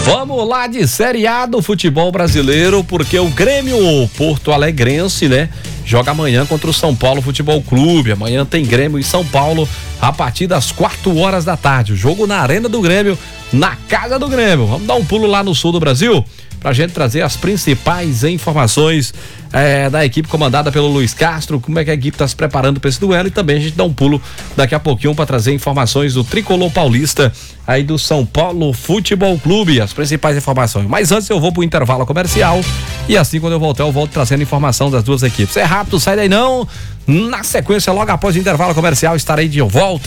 Vamos lá de Série A do futebol brasileiro, porque o Grêmio Porto Alegrense, né, joga amanhã contra o São Paulo Futebol Clube. Amanhã tem Grêmio e São Paulo a partir das 4 da tarde. O jogo na Arena do Grêmio, na casa do Grêmio. Vamos dar um pulo lá no sul do Brasil pra gente trazer as principais informações da equipe comandada pelo Luiz Castro, como é que a equipe está se preparando para esse duelo, e também a gente dá um pulo daqui a pouquinho para trazer informações do tricolor paulista aí do São Paulo Futebol Clube, as principais informações. Mas antes eu vou pro intervalo comercial e assim quando eu voltar eu volto trazendo informação das duas equipes. É rápido, sai daí não. Na sequência, logo após o intervalo comercial, estarei de volta.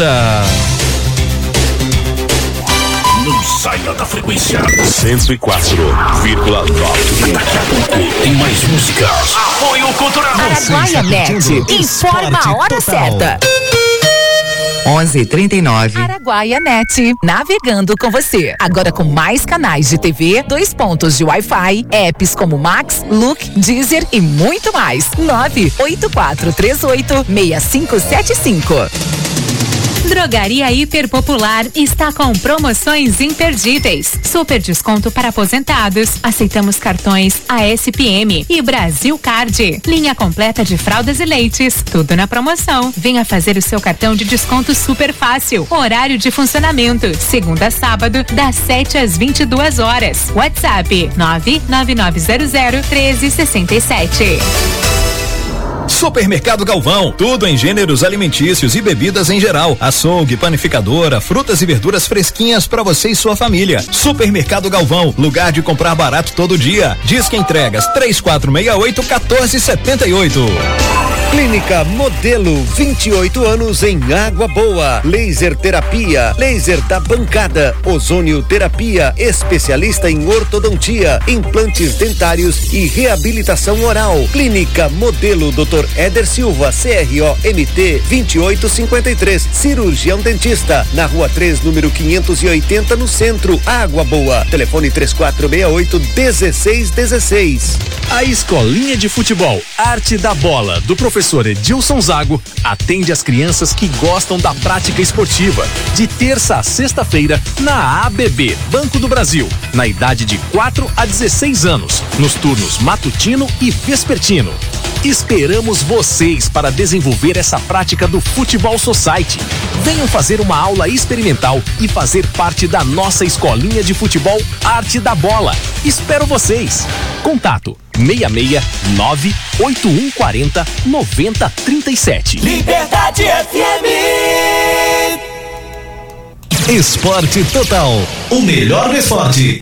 Não saia da frequência 104,9. Daqui a pouco tem mais músicas. Apoio cultural. Araguaia Net informa a hora certa. 11h39. Araguaia Net, navegando com você. Agora com mais canais de TV, 2 pontos de Wi-Fi, apps como Max, Look, Deezer e muito mais. 984386575. Drogaria Hiper Popular está com promoções imperdíveis. Super desconto para aposentados. Aceitamos cartões ASPM e Brasil Card. Linha completa de fraldas e leites. Tudo na promoção. Venha fazer o seu cartão de desconto super fácil. Horário de funcionamento: segunda a sábado, das 7 às 22 horas. WhatsApp 999001367. Supermercado Galvão, tudo em gêneros alimentícios e bebidas em geral. Açougue, panificadora, frutas e verduras fresquinhas para você e sua família. Supermercado Galvão, lugar de comprar barato todo dia. Disque entregas 3468-1478. Clínica Modelo, 28 anos em Água Boa. Laser terapia, laser da bancada, ozônio terapia, especialista em ortodontia, implantes dentários e reabilitação oral. Clínica Modelo, Dr. Éder Silva, CRO-MT 2853, cirurgião dentista, na Rua 3, número 580, no centro, Água Boa. Telefone 3468-1616. A Escolinha de Futebol Arte da Bola, do professor Edilson Zago, atende as crianças que gostam da prática esportiva, de terça a sexta-feira, na ABB Banco do Brasil, na idade de 4 a 16 anos, nos turnos matutino e vespertino. Esperamos vocês para desenvolver essa prática do Futebol Society. Venham fazer uma aula experimental e fazer parte da nossa Escolinha de Futebol Arte da Bola. Espero vocês. Contato 669-8140-9037. Liberdade FM. Esporte Total, o melhor do esporte.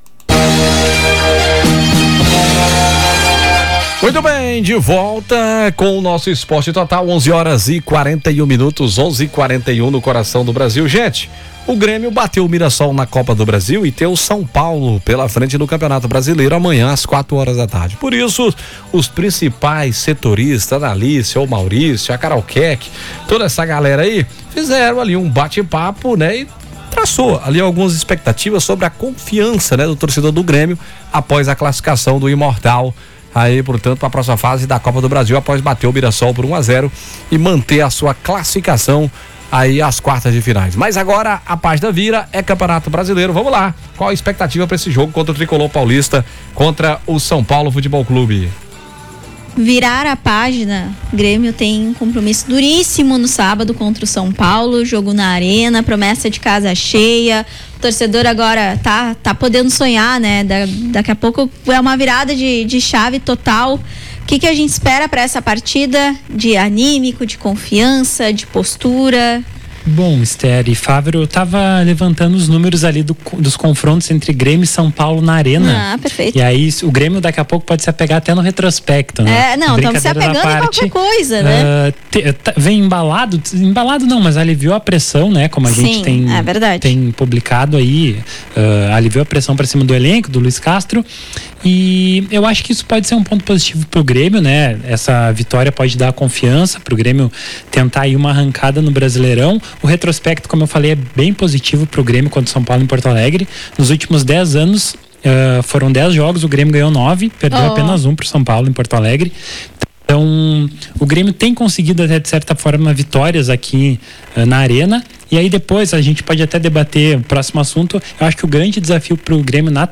Muito bem, de volta com o nosso Esporte Total, 11h41, 11h41 no coração do Brasil. Gente, o Grêmio bateu o Mirassol na Copa do Brasil e tem o São Paulo pela frente no Campeonato Brasileiro amanhã às 4 da tarde. Por isso, os principais setoristas, Analice, o Maurício, a Carol Keck, toda essa galera aí, fizeram ali um bate-papo, né, e traçou ali algumas expectativas sobre a confiança, né, do torcedor do Grêmio após a classificação do Imortal. Aí, portanto, para a próxima fase da Copa do Brasil, após bater o Mirassol por 1-0 e manter a sua classificação aí às quartas de finais. Mas agora a página vira, é Campeonato Brasileiro. Vamos lá. Qual a expectativa para esse jogo contra o Tricolor Paulista, contra o São Paulo Futebol Clube? Virar a página, Grêmio tem um compromisso duríssimo no sábado contra o São Paulo, jogo na Arena, promessa de casa cheia. O torcedor agora tá podendo sonhar, né? Daqui a pouco é uma virada de chave total. O que a gente espera para essa partida? De anímico, de confiança, de postura? Bom, Esther e Fávero, eu tava levantando os números ali dos confrontos entre Grêmio e São Paulo na Arena. Ah, perfeito. E aí o Grêmio daqui a pouco pode se apegar até no retrospecto, né? Não, estamos se apegando em qualquer coisa, né? Vem embalado não, mas aliviou a pressão, né? Como a gente tem publicado aí, aliviou a pressão para cima do elenco, do Luiz Castro. E eu acho que isso pode ser um ponto positivo pro Grêmio, né? Essa vitória pode dar confiança pro Grêmio tentar aí uma arrancada no Brasileirão. O retrospecto, como eu falei, é bem positivo pro Grêmio contra o São Paulo em Porto Alegre. Nos últimos 10 anos, foram 10 jogos, o Grêmio ganhou 9, perdeu apenas 1 pro São Paulo em Porto Alegre. Então, o Grêmio tem conseguido até de certa forma vitórias aqui na Arena. E aí depois a gente pode até debater o próximo assunto. Eu acho que o grande desafio pro Grêmio na